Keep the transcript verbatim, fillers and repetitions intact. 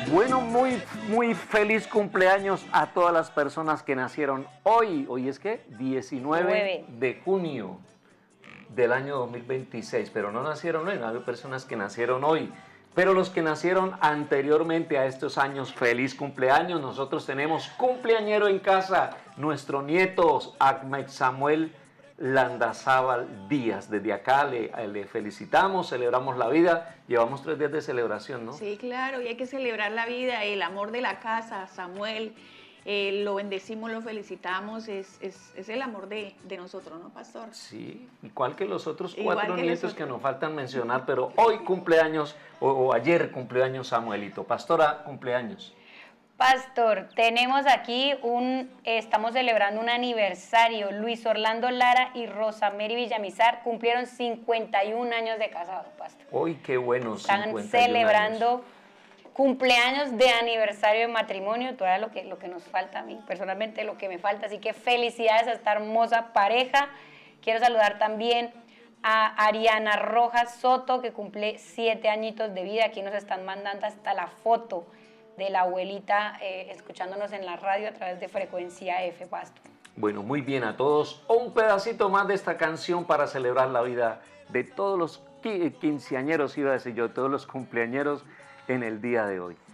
Bueno, muy, muy feliz cumpleaños a todas las personas que nacieron hoy. ¿Hoy es qué? diecinueve de junio del año dos mil veintiséis, pero no nacieron hoy, no hay personas que nacieron hoy. Pero los que nacieron anteriormente a estos años, feliz cumpleaños. Nosotros tenemos cumpleañero en casa, nuestro nieto Ahmed Samuel Landazábal Díaz. Desde acá le, le felicitamos, celebramos la vida. Llevamos tres días de celebración, ¿no? Sí, claro, y hay que celebrar la vida, el amor de la casa. Samuel, eh, lo bendecimos, lo felicitamos, es, es, es el amor de, de nosotros, ¿no, pastor? Sí, igual que los otros Igual cuatro que nietos los que otros. nos faltan mencionar, pero hoy cumpleaños, o, o ayer cumpleaños Samuelito. Pastora, cumpleaños. Pastor, tenemos aquí un, estamos celebrando un aniversario. Luis Orlando Lara y Rosa Mary Villamizar cumplieron cincuenta y un años de casado, pastor. Hoy qué bueno, Están cincuenta y un celebrando años. cumpleaños de aniversario de matrimonio, todavía lo que, lo que nos falta a mí, personalmente lo que me falta. Así que felicidades a esta hermosa pareja. Quiero saludar también a Ariana Rojas Soto, que cumple siete añitos de vida. Aquí nos están mandando hasta la foto de la abuelita eh, escuchándonos en la radio a través de Frecuencia F, pastor. Bueno, muy bien a todos. Un pedacito más de esta canción para celebrar la vida de todos los quinceañeros, iba a decir yo, todos los cumpleañeros en el día de hoy.